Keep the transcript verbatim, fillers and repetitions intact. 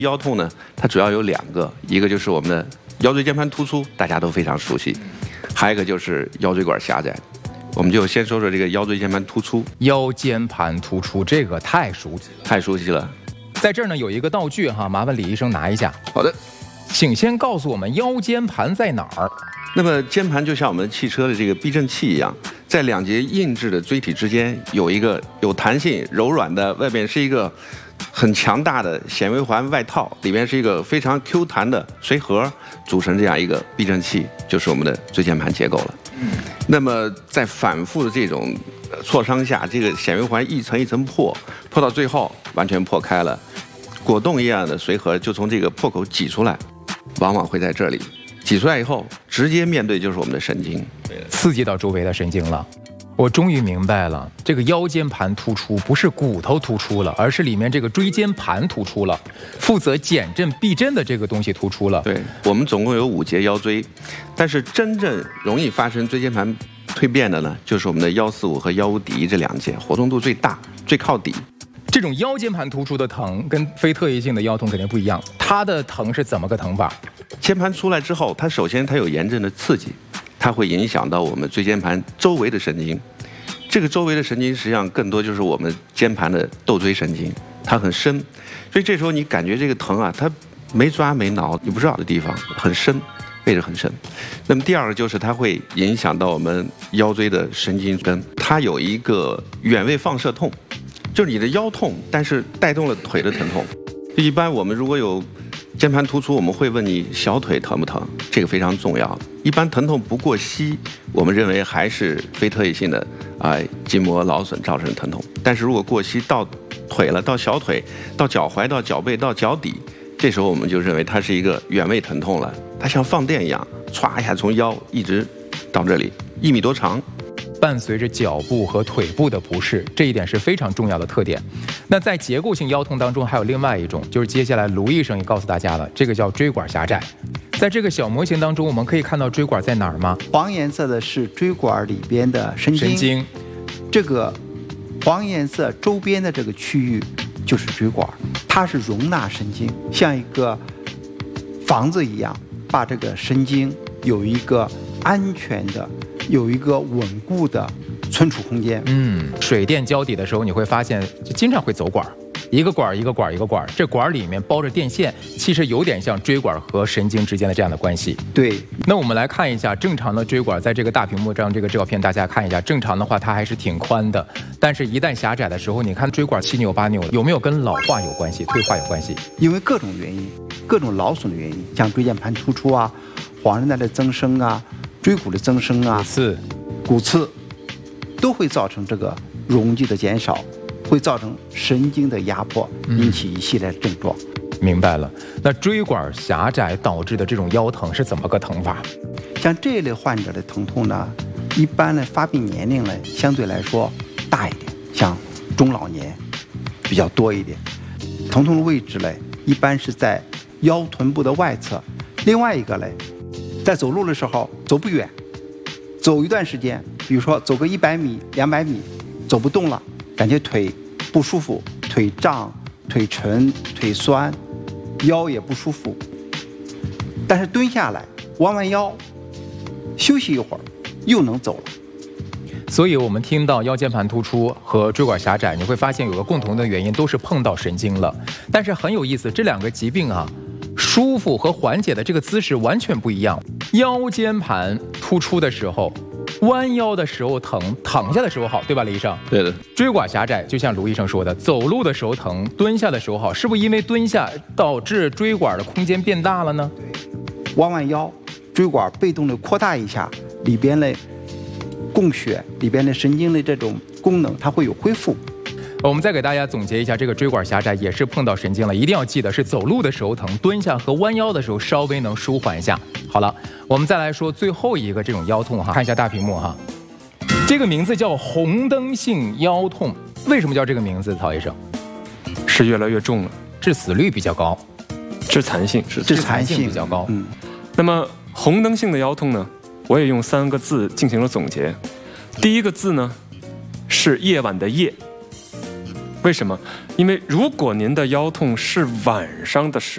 腰痛呢，它主要有两个，一个就是我们的腰椎间盘突出，大家都非常熟悉，还有一个就是腰椎管狭窄。我们就先说说这个腰椎间盘突出。 腰间盘突出这个太熟悉， 太熟悉了。 在这儿呢有一个道具哈，麻烦李医生拿一下。 好的， 请先告诉我们腰间盘在哪儿。 那么肩盘就像我们汽车的这个避震器一样，在两节硬质的椎体之间有一个有弹性、柔软的，外边是一个很强大的显微环外套，里面是一个非常 Q 弹的髓核，组成这样一个避震器，就是我们的椎间盘结构了。嗯，那么在反复的这种挫伤下，这个显微环一层一层破，破到最后完全破开了，果冻一样的髓核就从这个破口挤出来，往往会在这里。挤出来以后，直接面对就是我们的神经， 刺激到周围的神经了。我终于明白了，这个腰间盘突出不是骨头突出了，而是里面这个椎间盘突出了，负责减震避震的这个东西突出了。 对，我们总共有五节腰椎，但是真正容易发生椎间盘蜕变的呢，就是我们的腰四五和腰五底这两节，活动度最大，最靠底。 这种腰间盘突出的疼跟非特异性的腰痛肯定不一样，它的疼是怎么个疼法？ 肩盘出来之后，它首先它有炎症的刺激，它会影响到我们椎间盘周围的神经。这个周围的神经实际上更多就是我们肩盘的窦椎神经，它很深，所以这时候你感觉这个疼啊，它没抓没挠，你不知道的地方很深，位置很深。那么第二个就是它会影响到我们腰椎的神经根，它有一个远位放射痛，就是你的腰痛，但是带动了腿的疼痛。一般我们如果有肩盘突出，我们会问你小腿疼不疼，这个非常重要。一般疼痛不过膝，我们认为还是非特异性的啊、呃、筋膜劳损造成的疼痛。但是如果过膝到腿了，到小腿、到脚踝、到脚背、到脚底，这时候我们就认为它是一个远位疼痛了，它像放电一样，歘一下从腰一直到这里，一米多长。 伴随着脚部和腿部的不适，这一点是非常重要的特点。那在结构性腰痛当中，还有另外一种，就是接下来卢医生也告诉大家了，这个叫椎管狭窄。在这个小模型当中，我们可以看到椎管在哪儿吗？ 黄颜色的是椎管里边的神经， 神经。 这个黄颜色周边的这个区域就是椎管，它是容纳神经，像一个房子一样，把这个神经有一个安全的。有一个稳固的存储空间。 嗯，水电交底的时候，你会发现就经常会走管，一个管一个管一个管，这管里面包着电线，其实有点像椎管和神经之间的这样的关系。 对。 那我们来看一下正常的椎管，在这个大屏幕上这个照片，大家看一下，正常的话它还是挺宽的，但是一旦狭窄的时候，你看椎管七扭八扭的，有没有跟老化有关系、退化有关系？ 因为各种原因，各种劳损的原因，像椎间盘突出啊、黄韧带的增生啊。椎骨的增生啊， 骨刺、 骨刺都会造成这个容积的减少，会造成神经的压迫，引起一系列的症状。 嗯、明白了。那椎管狭窄导致的这种腰疼是怎么个疼法？ 像这一类患者的疼痛呢，一般呢发病年龄呢相对来说大一点，像中老年比较多一点。疼痛的位置呢，一般是在腰臀部的外侧。另外一个呢。在走路的时候走不远，走一段时间，比如说走个一百米、两百米，走不动了，感觉腿不舒服，腿胀、腿沉、腿酸，腰也不舒服。但是蹲下来，弯弯腰，休息一会儿，又能走了。 所以我们听到腰间盘突出和椎管狭窄，你会发现有个共同的原因，都是碰到神经了。但是很有意思，这两个疾病啊。舒服和缓解的这个姿势完全不一样。腰间盘突出的时候，弯腰的时候疼，躺下的时候好，对吧，李医生？ 对的。 椎管狭窄，就像卢医生说的，走路的时候疼，蹲下的时候好，是不是因为蹲下导致椎管的空间变大了呢？ 对，弯弯腰，椎管被动的扩大一下，里边的供血，里边的神经的这种功能，它会有恢复。 我们再给大家总结一下，这个椎管狭窄也是碰到神经了，一定要记得是走路的时候疼，蹲下和弯腰的时候稍微能舒缓一下。好了，我们再来说最后一个这种腰痛哈，看一下大屏幕哈，这个名字叫红灯性腰痛，为什么叫这个名字？曹医生， 是越来越重了， 致死率比较高， 致残性， 致残性比较高。 嗯， 那么红灯性的腰痛呢，我也用三个字进行了总结。第一个字呢是夜晚的夜。为什么？因为如果您的腰痛是晚上的时